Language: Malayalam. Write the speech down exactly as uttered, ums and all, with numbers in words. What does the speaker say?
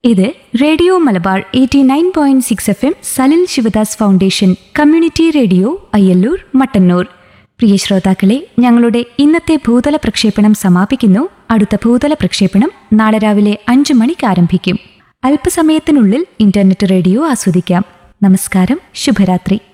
ഇത് radio Malabar eighty nine point six F M Salil Sivadas foundation community radio Ayyallur Mattannur. പ്രിയ ശ്രോതാക്കളെ, ഞങ്ങളുടെ ഇന്നത്തെ ഭൂതല പ്രക്ഷേപണം സമാപിക്കുന്നു. അടുത്ത ഭൂതല പ്രക്ഷേപണം നാളെ രാവിലെ അഞ്ചു മണിക്ക് ആരംഭിക്കും. അല്പസമയത്തിനുള്ളിൽ ഇന്റർനെറ്റ് റേഡിയോ ആസ്വദിക്കാം. നമസ്കാരം, ശുഭരാത്രി.